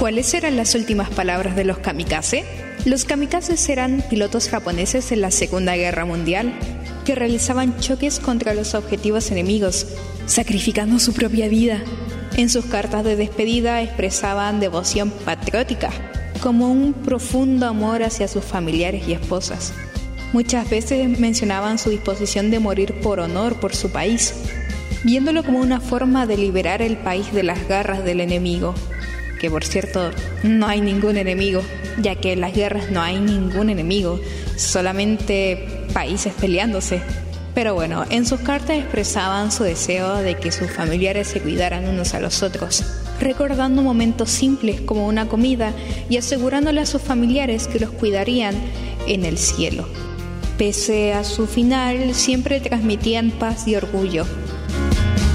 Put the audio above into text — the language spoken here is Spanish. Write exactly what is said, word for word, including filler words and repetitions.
¿Cuáles eran las últimas palabras de los kamikaze? Los kamikazes eran pilotos japoneses en la Segunda Guerra Mundial que realizaban choques contra los objetivos enemigos, sacrificando su propia vida. En sus cartas de despedida expresaban devoción patriótica, como un profundo amor hacia sus familiares y esposas. Muchas veces mencionaban su disposición de morir por honor por su país, viéndolo como una forma de liberar el país de las garras del enemigo. Que por cierto, no hay ningún enemigo, ya que en las guerras no hay ningún enemigo, solamente países peleándose. Pero bueno, en sus cartas expresaban su deseo de que sus familiares se cuidaran unos a los otros, recordando momentos simples como una comida y asegurándole a sus familiares que los cuidarían en el cielo. Pese a su final, siempre transmitían paz y orgullo,